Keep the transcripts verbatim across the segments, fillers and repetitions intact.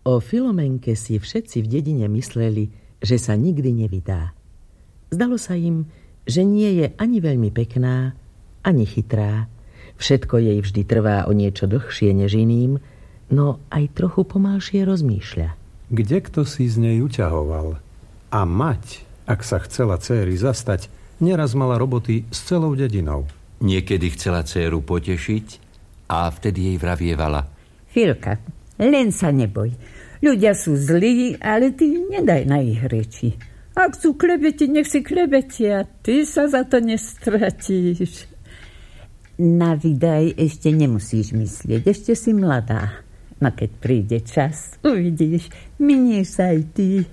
O Filomenke si všetci v dedine mysleli, že sa nikdy nevydá. Zdalo sa im, že nie je ani veľmi pekná, ani chytrá. Všetko jej vždy trvá o niečo dlhšie než iným, no aj trochu pomalšie rozmýšľa. Kde kto si z nej uťahoval? A mať, ak sa chcela céry zastať, neraz mala roboty s celou dedinou. Niekedy chcela dcéru potešiť a vtedy jej vravievala: Filka, len sa neboj. Ľudia sú zlí, ale ty nedaj na ich reči. Ak sú klebeti, nech si klebetia. Ty sa za to nestratíš. Na výdaj ešte nemusíš myslieť. Ešte si mladá. No keď príde čas, uvidíš, minieš sa aj ty.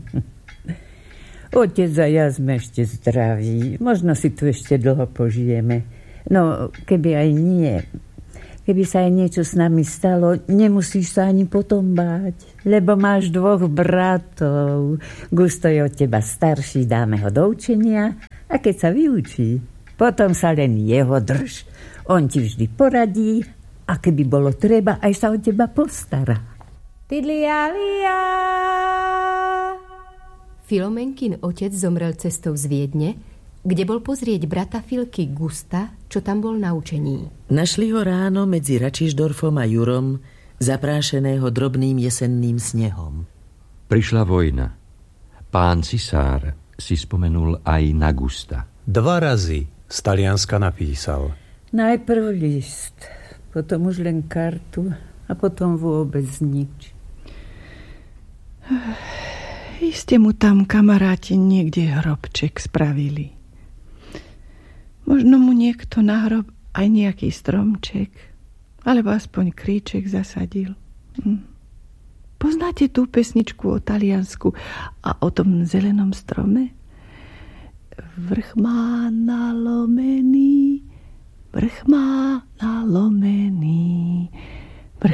Otec a ja sme ešte zdraví. Možno si tu ešte dlho požijeme. No, keby aj nie... Keby sa aj niečo s nami stalo, nemusíš sa ani potom báť, lebo máš dvoch bratov. Gusto je od teba starší, dáme ho do učenia a keď sa vyučí, potom sa len jeho drž. On ti vždy poradí a keby bolo treba, aj sa o teba postará. Tidlialia. Filomenkin otec zomrel cestou z Viedne, kde bol pozrieť brata Filky Gusta, čo tam bol na učení. Našli ho ráno medzi Račišdorfom a Jurom, zaprášeného drobným jesenným snehom. Prišla vojna. Pán cisár si spomenul aj na Gusta. Dva razy z Talianska napísal. Najprv list, potom už len kartu a potom vôbec nič. Iste mu tam kamaráti niekde hrobček spravili. Možno mu niekto na hrob aj nejaký stromček, alebo aspoň kríček zasadil. Hm. Poznáte tú pesničku o Taliansku a o tom zelenom strome? Vrch má nalomený, vrch má nalomený,